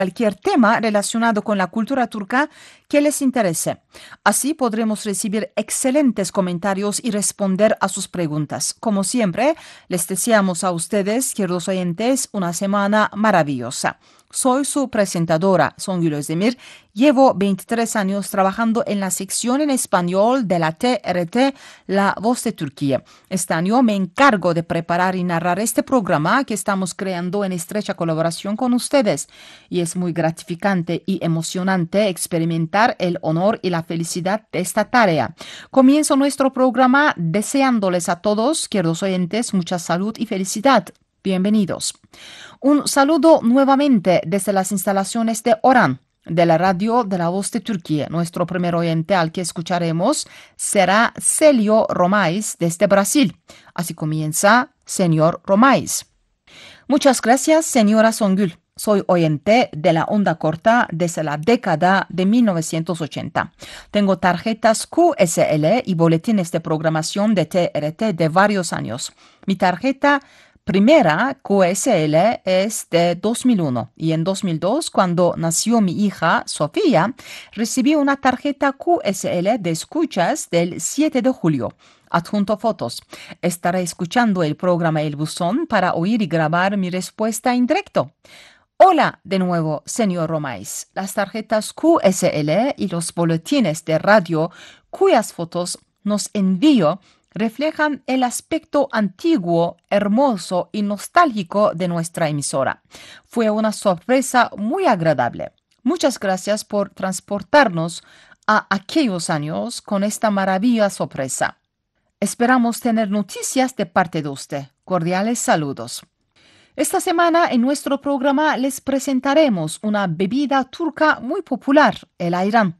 cualquier tema relacionado con la cultura turca que les interese. Así podremos recibir excelentes comentarios y responder a sus preguntas. Como siempre, les deseamos a ustedes, queridos oyentes, una semana maravillosa. Soy su presentadora, Songül Özdemir. Llevo 23 años trabajando en la sección en español de la TRT La Voz de Turquía. Este año me encargo de preparar y narrar este programa que estamos creando en estrecha colaboración con ustedes. Y es muy gratificante y emocionante experimentar el honor y la felicidad de esta tarea. Comienzo nuestro programa deseándoles a todos, queridos oyentes, mucha salud y felicidad. Bienvenidos. Un saludo nuevamente desde las instalaciones de Oran, de la radio de la Voz de Turquía. Nuestro primer oyente al que escucharemos será Celio Romais desde Brasil. Así comienza, señor Romais. Muchas gracias, señora Songül. Soy oyente de la onda corta desde la década de 1980. Tengo tarjetas QSL y boletines de programación de TRT de varios años. Mi tarjeta primera QSL es de 2001 y en 2002, cuando nació mi hija Sofía, recibí una tarjeta QSL de escuchas del 7 de julio. Adjunto fotos. Estaré escuchando el programa El Buzón para oír y grabar mi respuesta en directo. Hola de nuevo, señor Romais. Las tarjetas QSL y los boletines de radio cuyas fotos nos envío reflejan el aspecto antiguo, hermoso y nostálgico de nuestra emisora. Fue una sorpresa muy agradable. Muchas gracias por transportarnos a aquellos años con esta maravillosa sorpresa. Esperamos tener noticias de parte de usted. Cordiales saludos. Esta semana en nuestro programa les presentaremos una bebida turca muy popular, el ayran.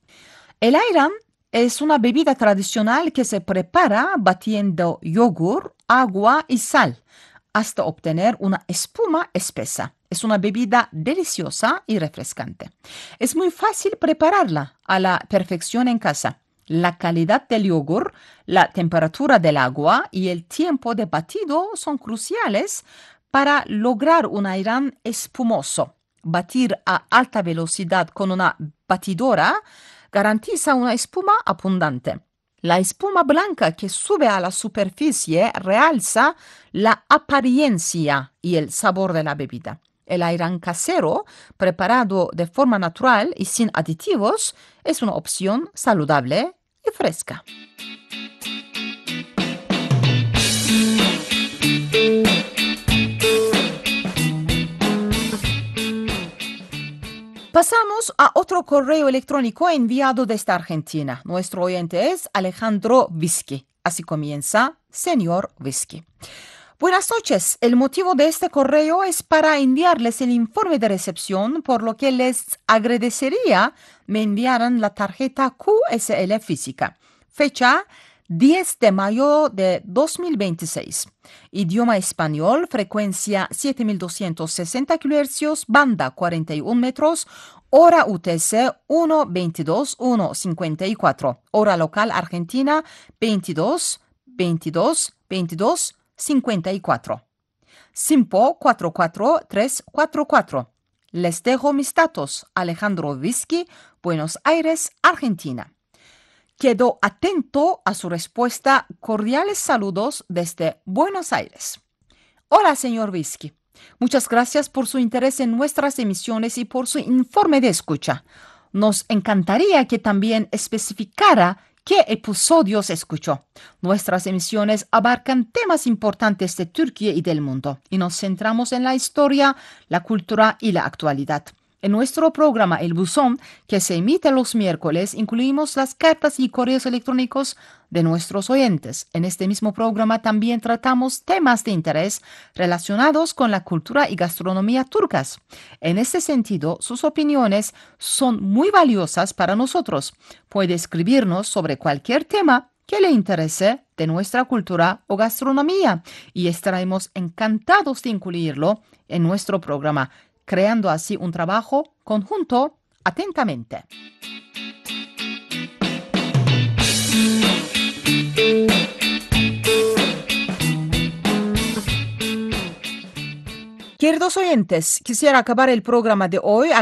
El ayran es una bebida tradicional que se prepara batiendo yogur, agua y sal hasta obtener una espuma espesa. Es una bebida deliciosa y refrescante. Es muy fácil prepararla a la perfección en casa. La calidad del yogur, la temperatura del agua y el tiempo de batido son cruciales para lograr un ayran espumoso. Batir a alta velocidad con una batidora garantiza una espuma abundante. La espuma blanca que sube a la superficie realza la apariencia y el sabor de la bebida. El ayran casero, preparado de forma natural y sin aditivos, es una opción saludable y fresca. Pasamos a otro correo electrónico enviado desde Argentina. Nuestro oyente es Alejandro Whisky. Así comienza, señor Whisky. Buenas noches. El motivo de este correo es para enviarles el informe de recepción, por lo que les agradecería me enviaran la tarjeta QSL física. Fecha 10 de mayo de 2026. Idioma español, frecuencia 7260 kHz, banda 41 metros, hora UTC 1:22:1:54, hora local argentina 22:22:22:54. Simpo 44344. Les dejo mis datos. Alejandro Whisky, Buenos Aires, Argentina. Quedo atento a su respuesta. Cordiales saludos desde Buenos Aires. Hola, señor Whisky. Muchas gracias por su interés en nuestras emisiones y por su informe de escucha. Nos encantaría que también especificara qué episodios escuchó. Nuestras emisiones abarcan temas importantes de Turquía y del mundo, y nos centramos en la historia, la cultura y la actualidad. En nuestro programa El Buzón, que se emite los miércoles, incluimos las cartas y correos electrónicos de nuestros oyentes. En este mismo programa también tratamos temas de interés relacionados con la cultura y gastronomía turcas. En este sentido, sus opiniones son muy valiosas para nosotros. Puede escribirnos sobre cualquier tema que le interese de nuestra cultura o gastronomía y estaremos encantados de incluirlo en nuestro programa, creando así un trabajo conjunto atentamente. Queridos oyentes, quisiera acabar el programa de hoy